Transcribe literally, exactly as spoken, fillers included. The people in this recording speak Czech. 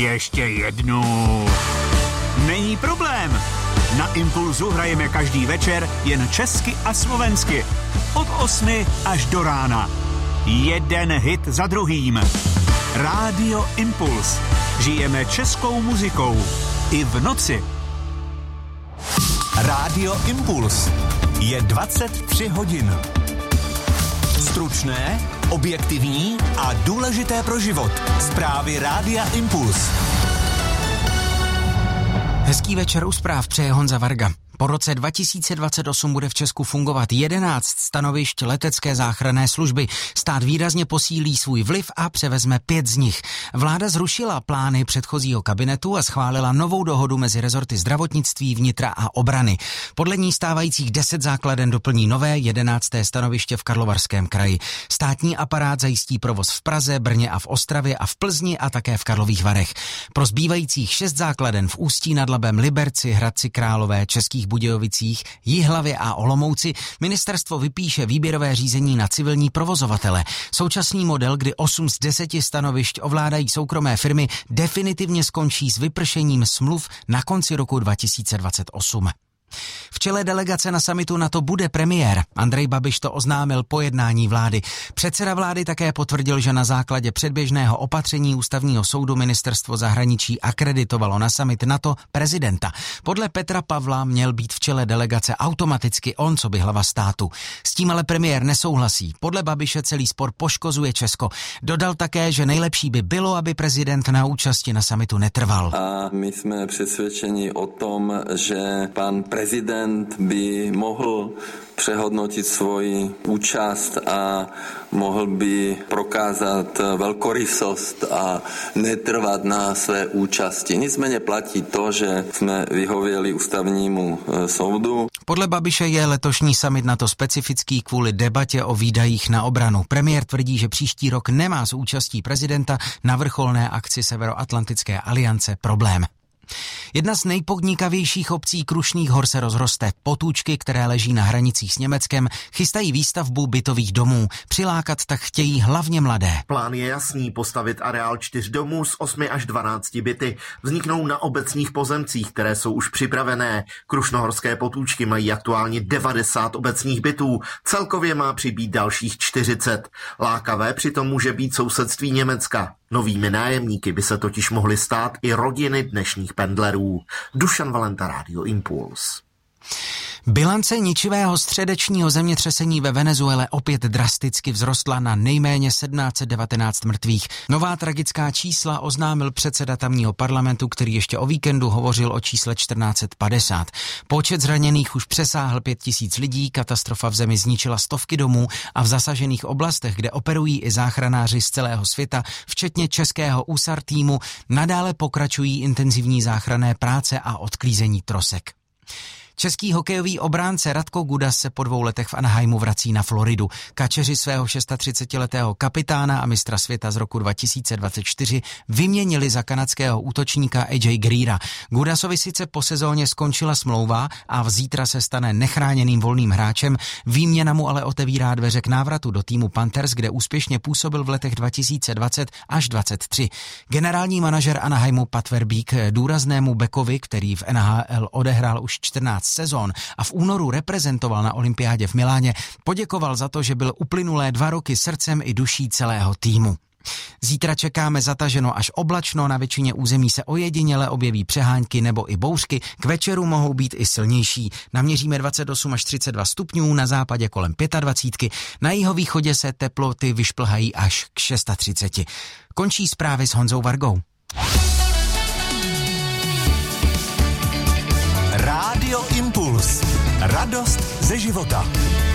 Ještě jednu. Není problém. Na Impulzu hrajeme každý večer jen česky a slovensky. Od osmi až do rána. Jeden hit za druhým. Rádio Impuls. Žijeme českou muzikou. I v noci. Rádio Impuls. Je dvacet tři hodin. Stručné, objektivní a důležité pro život. Zprávy Rádia Impuls. Hezký večer u zpráv přeje Honza Varga. Po roce dva tisíce dvacet osm bude v Česku fungovat jedenáct stanovišť letecké záchranné služby. Stát výrazně posílí svůj vliv a převezme pět z nich. Vláda zrušila plány předchozího kabinetu a schválila novou dohodu mezi rezorty zdravotnictví, vnitra a obrany. Podle ní stávajících deset základen doplní nové jedenácté stanoviště v Karlovarském kraji. Státní aparát zajistí provoz v Praze, Brně a v Ostravě a v Plzni a také v Karlových Varech. Pro zbývajících šest základen v Ústí nad Labem, Liberci, Hradci Králové, Českých Budějovicích, Jihlavě a Olomouci ministerstvo vypíše výběrové řízení na civilní provozovatele. Současný model, kdy osm z deseti stanovišť ovládají soukromé firmy, definitivně skončí s vypršením smluv na konci roku dva tisíce dvacet osm. V čele delegace na summitu NATO bude premiér. Andrej Babiš to oznámil po jednání vlády. Předseda vlády také potvrdil, že na základě předběžného opatření Ústavního soudu ministerstvo zahraničí akreditovalo na summit NATO prezidenta. Podle Petra Pavla měl být v čele delegace automaticky on, co by hlava státu. S tím ale premiér nesouhlasí. Podle Babiše celý spor poškozuje Česko. Dodal také, že nejlepší by bylo, aby prezident na účasti na summitu netrval. A my jsme přesvědčeni o tom, že pan prezident by mohl přehodnotit svoji účast a mohl by prokázat velkorysost a netrvat na své účasti. Nicméně platí to, že jsme vyhověli ústavnímu soudu. Podle Babiše je letošní summit NATO specifický kvůli debatě o výdajích na obranu. Premiér tvrdí, že příští rok nemá s účastí prezidenta na vrcholné akci Severoatlantické aliance problém. Jedna z nejpodnikavějších obcí Krušných hor se rozroste. Potůčky, které leží na hranicích s Německem, chystají výstavbu bytových domů. Přilákat tak chtějí hlavně mladé. Plán je jasný, postavit areál čtyř domů s osmi až dvanácti byty. Vzniknou na obecních pozemcích, které jsou už připravené. Krušnohorské Potůčky mají aktuálně devadesát obecních bytů. Celkově má přibýt dalších čtyřicet. Lákavé přitom může být sousedství Německa. Novými nájemníky by se totiž mohly stát i rodiny dnešních pendlerů. Dušan Valenta, Rádio Impuls. Bilance ničivého středečního zemětřesení ve Venezuele opět drasticky vzrostla na nejméně sedm set devatenáct mrtvých. Nová tragická čísla oznámil předseda tamního parlamentu, který ještě o víkendu hovořil o čísle čtrnáct set padesát. Počet zraněných už přesáhl pět tisíc lidí, katastrofa v zemi zničila stovky domů a v zasažených oblastech, kde operují i záchranáři z celého světa, včetně českého ú es á er týmu, nadále pokračují intenzivní záchranné práce a odklízení trosek. Český hokejový obránce Radko Gudas se po dvou letech v Anaheimu vrací na Floridu. Kačeři svého třicetišestiletého kapitána a mistra světa z roku dva tisíce dvacet čtyři vyměnili za kanadského útočníka á jé Greera. Gudasovi sice po sezóně skončila smlouva a zítra se stane nechráněným volným hráčem, výměna mu ale otevírá dveře k návratu do týmu Panthers, kde úspěšně působil v letech dva tisíce dvacet až dvacet tři. Generální manažer Anaheimu Pat Verbeek důraznému bekovi, který v en há el odehrál už čtrnáct sezón a v únoru reprezentoval na olympiádě v Miláně, poděkoval za to, že byl uplynulé dva roky srdcem i duší celého týmu. Zítra čekáme zataženo až oblačno, na většině území se ojediněle objeví přehánky nebo i bouřky, k večeru mohou být i silnější. Naměříme dvacet osm až třicet dva stupňů, na západě kolem dvacet pět, na jihovýchodě se teploty vyšplhají až k třicet šest. Končí zprávy s Honzou Vargou. Rádio Impuls. Radost ze života.